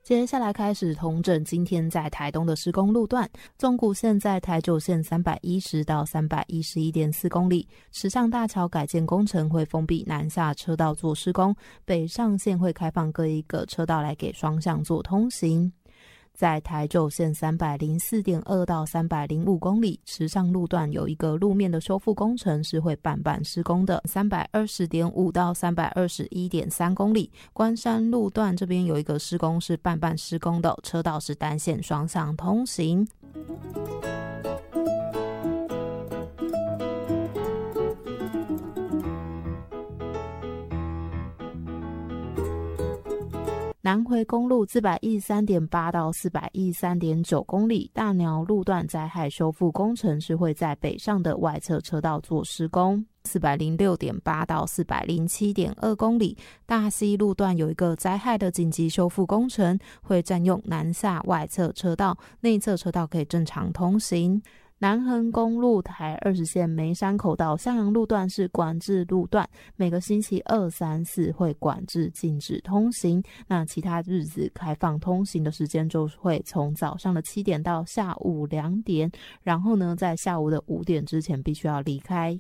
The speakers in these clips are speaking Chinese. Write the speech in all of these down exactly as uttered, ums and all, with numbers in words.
接下来开始统整今天在台东的施工路段。纵谷线在台九线三百一十到三百一十一点四公里，池上大桥改建工程会封闭南下车道做施工，北上线会开放各一个车道来给双向做通行。在台九线三百零四点二到三百零五公里，池上路段有一个路面的修复工程是会半半施工的。三百二十点五到三百二十一点三公里，关山路段这边有一个施工是半半施工的，车道是单线双向通行。南回公路四百一十三点八到四百一十三点九公里，大鸟路段灾害修复工程是会在北上的外侧车道做施工。四百零六点八到四百零七点二公里，大溪路段有一个灾害的紧急修复工程，会占用南下外侧车道，内侧车道可以正常通行。南横公路台二十线梅山口到向阳路段是管制路段，每个星期二、三、四会管制禁止通行。那其他日子开放通行的时间就会从早上的七点到下午两点，然后呢，在下午的五点之前必须要离开。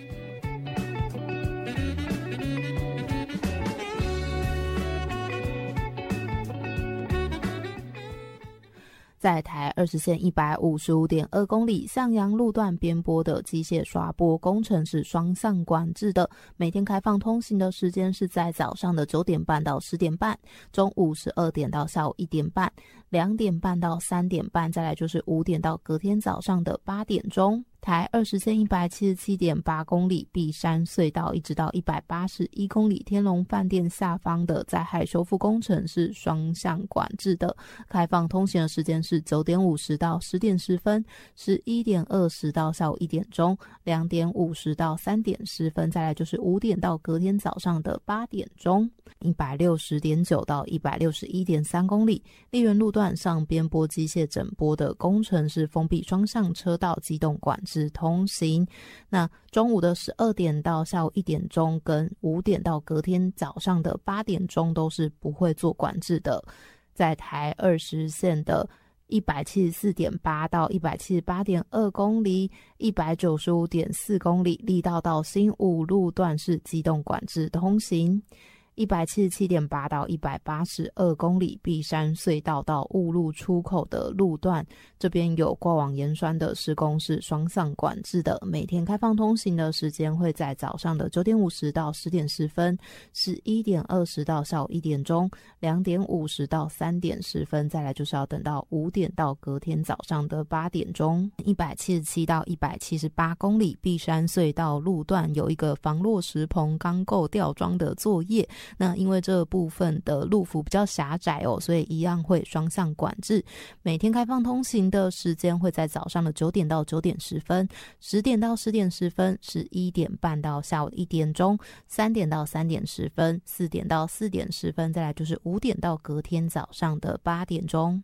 在台二十线一百五十五点二公里，向阳路段边坡的机械刷坡工程是双向管制的，每天开放通行的时间是在早上的九点半到十点半，中午十二点到下午一点半，两点半到三点半，再来就是五点到隔天早上的八点钟。台二十线一百七十七点八公里，碧山隧道一直到一百八十一公里，天龙饭店下方的灾害修复工程是双向管制的，开放通行的时间是九点五十到十点十分，十一点二十到下午一点钟，两点五十到三点十分，再来就是五点到隔天早上的八点钟。一百六十点九到一百六十一点三公里，丽园路段上边坡机械整坡的工程是封闭双向车道机动管制通行。那中午的十二点到下午一点钟跟五点到隔天早上的八点钟都是不会做管制的。在台二十线的一百七十四点八到一百七十八点二公里，一百九十五点四公里，力道到新武路段是机动管制通行。一百七十七点八到一百八十二公里，碧山隧道到雾路出口的路段，这边有挂网盐酸的施工是双向管制的，每天开放通行的时间会在早上的九点五十到十点十分，十一点二十到下午一点钟，两点五十到三点十分，再来就是要等到五点到隔天早上的八点钟。一百七十七到一百七十八公里，碧山隧道路段有一个防落石棚钢构吊装的作业，那因为这部分的路幅比较狭窄哦，所以一样会双向管制。每天开放通行的时间会在早上的九点到九点十分，十点到十点十分，十一点半到下午一点钟，三点到三点十分，四点到四点十分，再来就是五点到隔天早上的八点钟。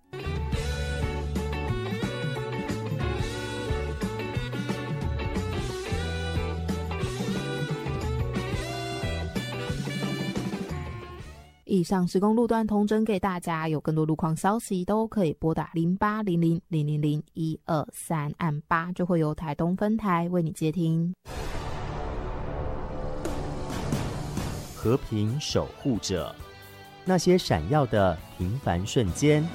以上施工路段统整给大家，有更多路况消息都可以拨打零八零零零零零一二三按八，就会由台东分台为你接听。 和平守护者，那些闪耀的平凡瞬间。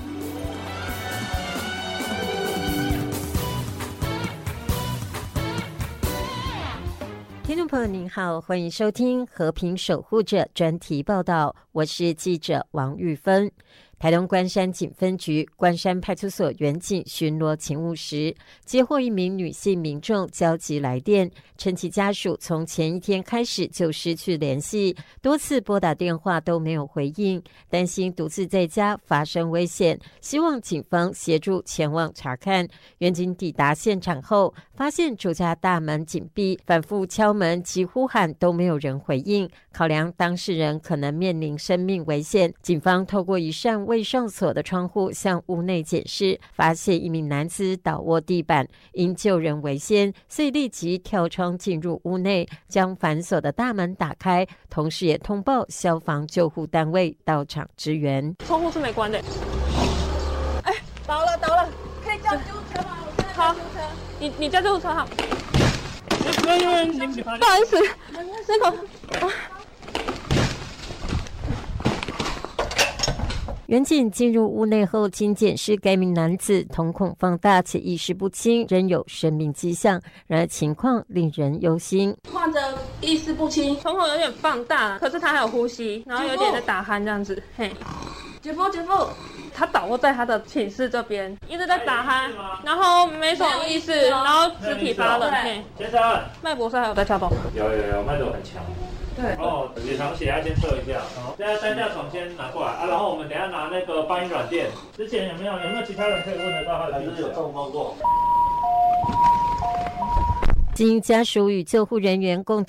听众朋友您好，欢迎收听和平守护者专题报道，我是记者王玉芬。台东关山警分局关山派出所员警巡逻勤务时，接获一名女性民众焦急来电，称其家属从前一天开始就失去联系，多次拨打电话都没有回应，担心独自在家发生危险，希望警方协助前往查看。员警抵达现场后，发现住家大门紧闭，反复敲门及呼喊都没有人回应，考量当事人可能面临生命危险，警方透过一扇未上锁的窗户向屋内检视，发现一名男子倒卧地板，因救人为先，所以立即跳窗进入屋内，将反锁的大门打开，同时也通报消防救护单位到场支援。 窗户是没关的。哎，倒了倒了，可以叫救护车吗？我现在叫救护车。你你叫救护车好。不好意思，那个。啊员警进入屋内后，经检视该名男子瞳孔放大且意识不清，仍有生命迹象，然而情况令人忧心。 患者意识不清，瞳孔有点放大，可是他还有呼吸，然后有点在打鼾这样子。嘿，姐夫姐夫，他倒卧在他的寝室这边，一直在打鼾，然后没什么意识，然后肢体发冷。嘿， 先生， 脉搏上还有在跳动。 有有有，脉搏很强。 对哦，血糖血压先测一下，好，现在担架床先拿过来啊，然后我们等一下拿那个八音软垫。之前有没有有没有其他人可以问得到他的病史？有中风过。 经家属与救护人员共同